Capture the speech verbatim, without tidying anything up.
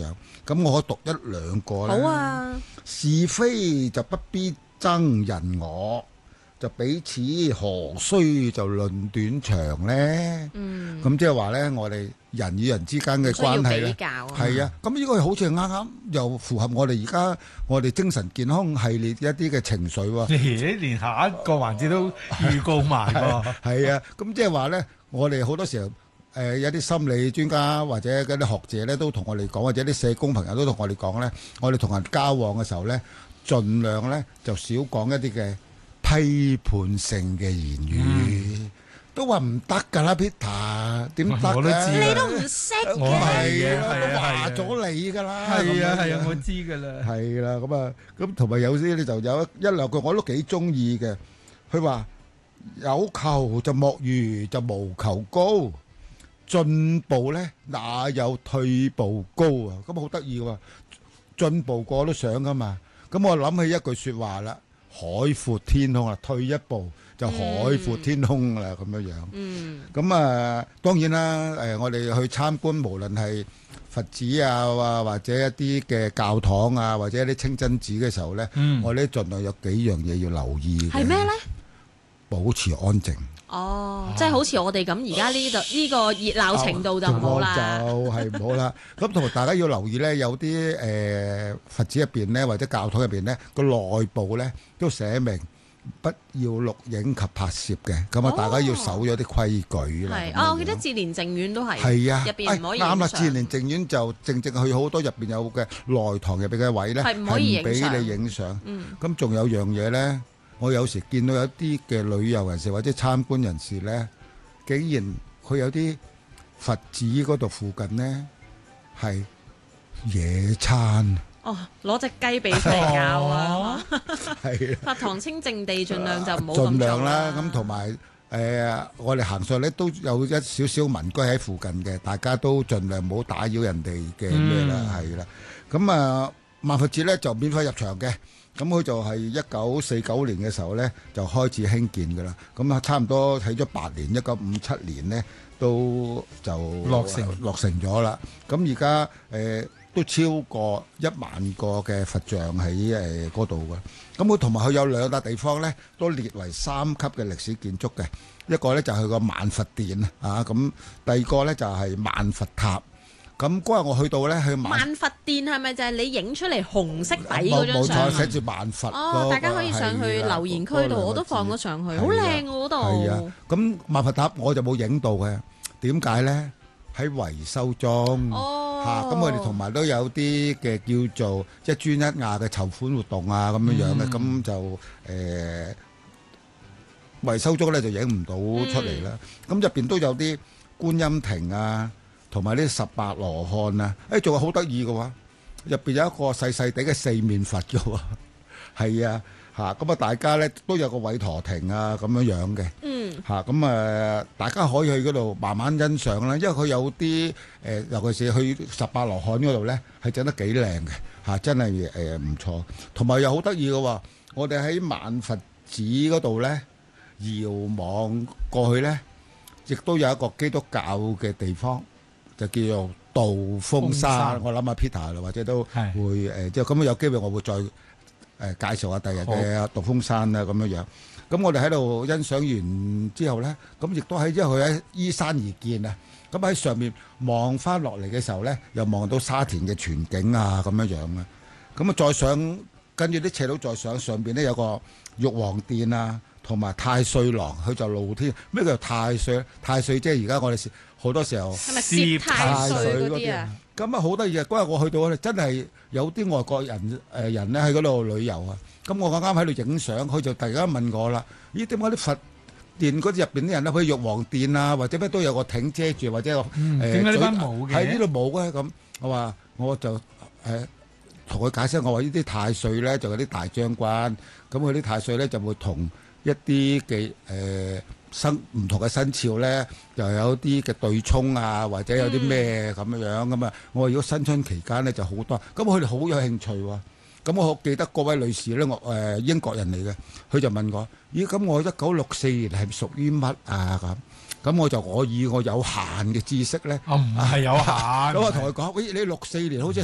樣。咁我可以讀一兩個咧。 好啊。 是非就不必爭人我，就彼此何須就論短長呢？ 嗯。 咁即係話呢，我哋人與人之間嘅關係呢，係啊。咁呢個好似啱啱又符合我哋而家我哋精神健康系列一啲嘅情緒喎。 咦，連下一個環節都預告埋喎。 係啊，咁即係話呢，我哋好多時候。誒、呃、有啲心理專家或者嗰啲學者咧，都同我哋講，或者啲社工朋友都同我哋講咧，我哋同人交往嘅時候咧，盡量咧就少講一啲嘅批判性嘅言語，嗯、都話唔得㗎啦 ，Peter 點得我都知你都唔識嘅， 我係啊， 都話咗你㗎啦， 係啊係啊，我知㗎啦， 係啦，咁啊，咁同埋有啲咧就有一兩句我都幾中意嘅，佢話有求就莫如就無求高。進步咧，哪有退步高啊？咁好得意喎！進步個個都想噶嘛。咁我諗起一句説話啦，海闊天空啊，退一步就海闊天空啦，咁樣樣。嗯。咁啊，當然啦，誒，我哋去參觀，無論係佛寺啊，或者一啲嘅教堂啊，或者一啲清真寺嘅時候咧，嗯、我哋盡量有幾樣嘢要留意嘅。 係咩咧？ 保持安靜。 哦，即係好似我哋咁，而家呢度呢個熱鬧程度就唔好啦， 就係唔好啦。咁同埋大家要留意咧，有啲誒佛寺入邊咧，或者教堂入邊咧，個內部咧都寫明不要錄影及拍攝嘅。咁啊，大家要守咗啲規矩啦。 係啊，我記得志蓮淨苑都係， 係啊， 入邊唔可以影相。 啱啦，志蓮淨苑就正正去好多入邊有嘅內堂入邊嘅位咧，係唔可以俾你影相。嗯。咁仲有樣嘢咧。我有時見到有啲嘅旅遊人士或者參觀人士咧，竟然佢有啲佛寺嗰度附近呢係野餐。 哦，攞隻雞俾佢哋教啊！ 係啊， 佛堂清淨地，盡量就唔好咁做啦。 盡量啦，咁同埋誒，我哋行上咧都有一少少民居喺附近嘅，大家都盡量唔好打擾人哋嘅咩啦，係啦。咁啊，萬佛寺咧就免費入場嘅。咁佢就係一九四九年嘅時候咧，就開始興建㗎啦。咁啊，差唔多睇咗八年，一九五七年咧都就落成落成咗啦。咁而家誒都超過一萬個嘅佛像喺誒嗰度㗎。咁佢同埋佢有兩笪地方咧，都列為三級嘅歷史建築嘅。一個咧就係佢個萬佛殿啊，咁第二個咧就係萬佛塔。咁嗰日我去到咧，去萬佛殿係咪就係你影出嚟紅色底嗰張相？ 冇錯，寫住萬佛。 哦，大家可以上去留言區度，我都放咗上去，好靚嗰度。 係啊，咁萬佛塔我就冇影到嘅，點解咧？喺維修中。哦。嚇，咁我哋同埋都有啲嘅叫做一磚一瓦嘅籌款活動啊，咁樣樣嘅，咁就誒維修中咧就影唔到出嚟啦。咁入邊都有啲觀音亭啊。同埋呢十八羅漢啊，誒仲係好得意嘅喎，入邊有一個細細地嘅四面佛嘅喎，係啊嚇，咁啊大家咧都有個韋陀亭啊咁樣樣嘅，嗯嚇，咁啊大家可以去嗰度慢慢欣賞啦，因為佢有啲誒，尤其是去十八羅漢嗰度咧係整得幾靚嘅嚇，真係誒唔錯，同埋又好得意嘅喎，我哋喺萬佛寺嗰度咧遙望過去咧，亦都有一個基督教嘅地方。就叫做道風山，我諗阿 Peter 啦，或者都會誒，即係咁樣有機會，我會再誒介紹下第日嘅道風山啦，咁樣樣。咁我哋喺度欣賞完之後咧，咁亦都喺因為佢喺依山而建啊。咁喺上面望翻落嚟嘅時候咧，又望到沙田嘅全景啊，咁樣樣啊。咁啊，再上跟住啲斜路再上，上邊咧有個玉皇殿啊。同埋太歲廊，佢就露天。咩叫太歲咧？太歲即係而家我哋好多時候係咪攝太歲嗰啲啊？ 咁啊好得意啊！嗰日我去到咧，真係有啲外國人誒、呃、人咧喺嗰度旅遊啊。咁我啱啱喺度影相，佢就突然間問我啦：咦，點解啲佛殿嗰啲入邊啲人咧，好似玉皇殿啊，或者咩都有個艇遮住，或者個誒點解呢班冇嘅？ 喺呢度冇嘅咁。我話我就誒同佢解釋，我話呢啲太歲咧就有啲大將軍，咁佢啲太歲咧就會同一啲嘅誒生唔同嘅生肖咧，又有啲嘅對沖啊，或者有啲咩咁樣樣咁啊！我話如果新春期間咧就好多，咁佢哋好有興趣喎。咁我記得嗰位女士咧，我誒英國人嚟嘅，佢就問我：咦，咁我一九六四年係屬於乜啊？咁咁我就我以我有限嘅知識咧， 哦唔係有限， 咁我同佢講：喂，你六四年好似